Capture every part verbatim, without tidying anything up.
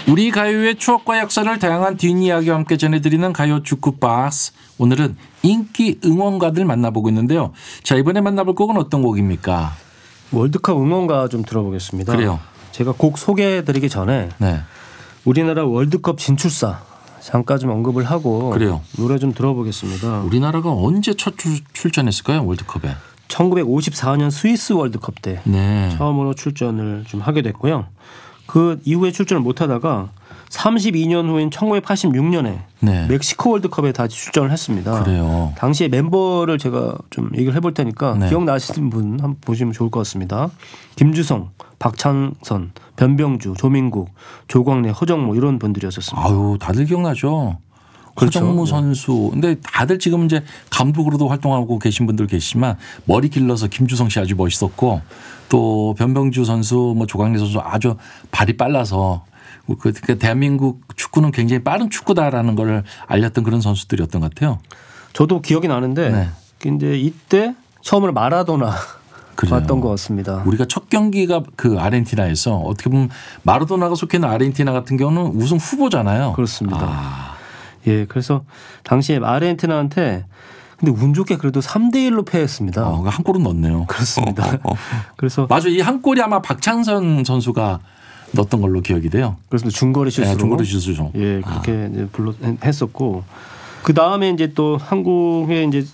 우리 가요의 추억과 역사를 다양한 뒷이야기와 함께 전해드리는 가요 주크박스. 오늘은 인기 응원가들 만나보고 있는데요. 자, 이번에 만나볼 곡은 어떤 곡입니까? 월드컵 응원가 좀 들어보겠습니다. 그래요. 제가 곡 소개해드리기 전에 네. 우리나라 월드컵 진출사 잠깐 좀 언급을 하고 그래요. 노래 좀 들어보겠습니다. 우리나라가 언제 첫 출, 출전했을까요? 월드컵에. 천구백오십사 년 스위스 월드컵 때 네. 처음으로 출전을 좀 하게 됐고요. 그 이후에 출전을 못하다가 삼십이 년 후인 천구백팔십육 년에 네. 멕시코 월드컵에 다시 출전을 했습니다. 그래요. 당시에 멤버를 제가 좀 얘기를 해볼 테니까 네. 기억나시는 분 한번 보시면 좋을 것 같습니다. 김주성, 박찬선, 변병주, 조민국, 조광래, 허정모 이런 분들이었었습니다. 아유, 다들 기억나죠? 그렇죠. 허정무 선수. 근데 다들 지금 이제 감독으로도 활동하고 계신 분들 계시지만 머리 길러서 김주성 씨 아주 멋있었고 또 변병주 선수, 뭐 조광래 선수 아주 발이 빨라서 그 대한민국 축구는 굉장히 빠른 축구다라는 걸 알렸던 그런 선수들이었던 것 같아요. 저도 기억이 나는데 네. 근데 이때 처음으로 마라도나 그래요. 봤던 것 같습니다. 우리가 첫 경기가 그 아르헨티나에서 어떻게 보면 마라도나가 속해 있는 아르헨티나 같은 경우는 우승 후보잖아요. 그렇습니다. 아. 예, 그래서 당시에 아르헨티나한테 근데 운 좋게 그래도 삼 대 일로 패했습니다. 어, 한 골은 넣었네요. 그렇습니다. 어, 어, 어. 그래서 맞아, 이 한 골이 아마 박찬선 선수가 넣었던 걸로 기억이 돼요. 그렇습니다. 중거리 슛으로. 네, 중거리 슛으로. 예, 그렇게 이제 불러 했었고 그 다음에 이제 또 한국에 이제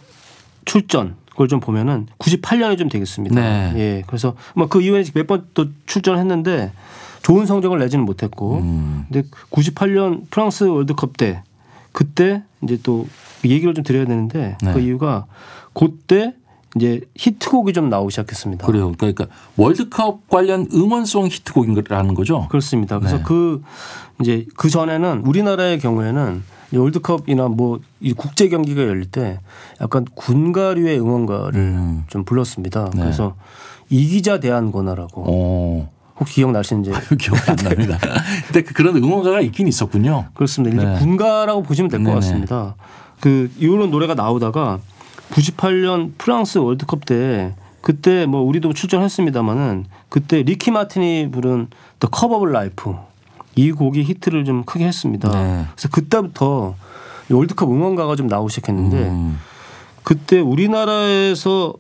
출전 그걸 좀 보면은 구십팔 년이 좀 되겠습니다. 네. 예, 그래서 뭐 그 이후에 몇 번 또 출전했는데 좋은 성적을 내지는 못했고, 음. 근데 구십팔 년 프랑스 월드컵 때 그때 이제 또 얘기를 좀 드려야 되는데 네. 그 이유가 그때 이제 히트곡이 좀 나오기 시작했습니다. 그래요. 그러니까 월드컵 관련 응원송 히트곡이라는 거죠. 그렇습니다. 그래서 네. 그 이제 그 전에는 우리나라의 경우에는 월드컵이나 뭐 이 국제 경기가 열릴 때 약간 군가류의 응원가를 음. 좀 불렀습니다. 네. 그래서 이기자 대한권화라고 어. 혹시 기억나시는지? 아유, 기억이 안 납니다. 근데 그런 응원가가 있긴 있었군요. 그렇습니다. 네. 이제 군가라고 보시면 될 것 네네. 같습니다. 그 이런 노래가 나오다가 구십팔 년 프랑스 월드컵 때 그때 뭐 우리도 출전했습니다마는 그때 리키 마틴이 부른 The Cover of Life 이 곡이 히트를 좀 크게 했습니다. 네. 그래서 그때부터 월드컵 응원가가 좀 나오기 시작했는데 음. 그때 우리나라에서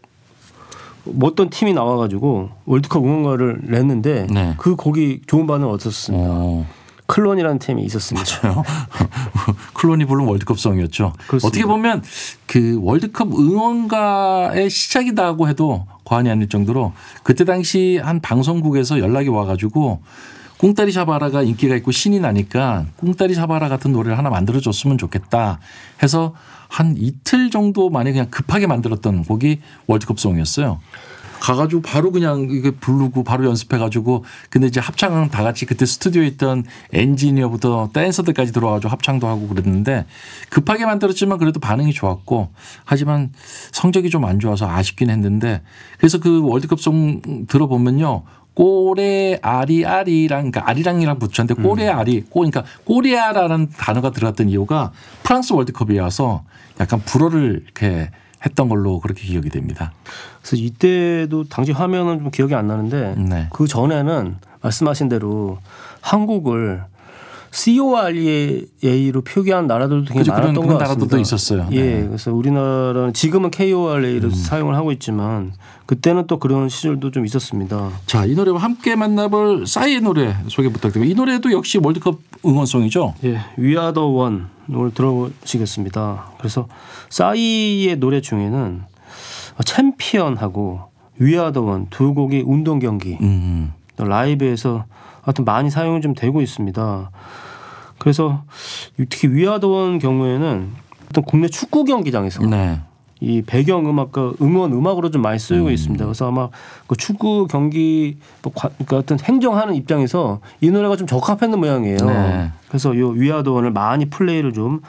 어떤 팀이 나와가지고 월드컵 응원가를 냈는데 네. 그 곡이 좋은 반응을 얻었습니다. 어. 클론이라는 팀이 있었습니다. 맞아요. 클론이 부른 월드컵송이었죠. 그렇습니다. 어떻게 보면 그 월드컵 응원가의 시작이다고 해도 과언이 아닐 정도로 그때 당시 한 방송국에서 연락이 와가지고 꿍따리 샤바라가 인기가 있고 신이 나니까 꿍따리 샤바라 같은 노래를 하나 만들어줬으면 좋겠다 해서 한 이틀 정도 만에 그냥 급하게 만들었던 곡이 월드컵송이었어요. 가가지고 바로 그냥 이게 부르고 바로 연습해가지고 근데 이제 합창 다 같이 그때 스튜디오에 있던 엔지니어부터 댄서들까지 들어와가지고 합창도 하고 그랬는데 급하게 만들었지만 그래도 반응이 좋았고 하지만 성적이 좀 안 좋아서 아쉽긴 했는데 그래서 그 월드컵송 들어보면요. 꼬레 아리아리랑 그러니까 아리랑이랑 붙였는데 꼬레 아리 꼬 그러니까 꼬리아라는 단어가 들어갔던 이유가 프랑스 월드컵이어서 약간 불어를 이렇게 했던 걸로 그렇게 기억이 됩니다. 그래서 이때도 당시 화면은 좀 기억이 안 나는데 네. 그 전에는 말씀하신 대로 한국을 씨오알이에이로 표기한 나라들도 굉장히 그렇죠. 많았던 그런, 것 그런 같습니다. 나라들도 있었어요. 예, 네. 그래서 우리나라는 지금은 케이오알에이를 음. 사용을 하고 있지만 그때는 또 그런 시절도 좀 있었습니다. 자, 이 노래와 함께 만나볼 싸이의 노래 소개 부탁드립니다. 이 노래도 역시 월드컵 응원송이죠. 예, We Are The One 오늘 들어보시겠습니다. 그래서 싸이의 노래 중에는 챔피언하고 We Are The One 두 곡이 운동 경기 음. 라이브에서 하여튼 많이 사용이 좀 되고 있습니다. 그래서 특히 We Are The One 경우에는 어떤 국내 축구 경기장에서 네. 이 배경 음악과 응원 음악으로 좀 많이 쓰이고 음. 있습니다. 그래서 아마 그 축구 경기 뭐 과, 그러니까 어떤 행정하는 입장에서 이 노래가 좀 적합했는 모양이에요. 네. 그래서 이 위아더원을 많이 플레이를 좀